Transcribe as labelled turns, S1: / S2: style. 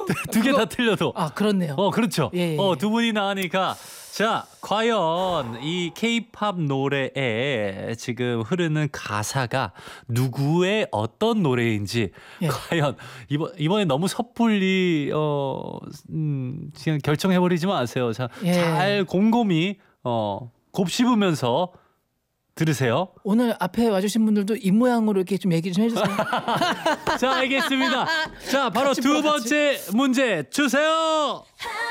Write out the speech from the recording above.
S1: 두 개 다 틀려도.
S2: 아, 그렇네요.
S1: 그렇죠.
S2: 예, 예.
S1: 두 분이 나으니까 자, 과연 이 K-팝 노래에 지금 흐르는 가사가 누구의 어떤 노래인지
S2: 예.
S1: 과연 이번에 너무 섣불리 그냥 결정해버리지 마세요. 자,
S2: 예.
S1: 잘 곰곰이 곱씹으면서 들으세요.
S2: 오늘 앞에 와주신 분들도 입 모양으로 이렇게 좀 얘기 좀 해주세요.
S1: 자, 알겠습니다. 자, 바로
S2: 같이
S1: 두
S2: 불러, 같이.
S1: 번째 문제 주세요.